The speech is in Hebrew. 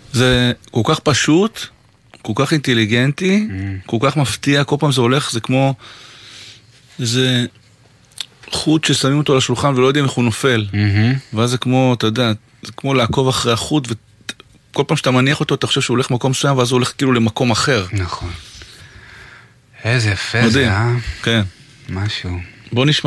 זה כל כך פשוט, כל כך אינטליגנטי, כל כך מפתיע, כל פעם זה הולך, זה כמו איזה חוט ששמים אותו על השולחן ולא יודעים איך הוא נופל. ואז זה כמו, אתה יודע, זה כמו לעקוב אחרי החוט, וכל פעם שאתה מניח אותו, אתה חושב שהוא הולך מקום מסוים, ואז הוא הולך כאילו למקום אחר. נכון. איזה יפה זה, כן. משהו. בוא נשמע.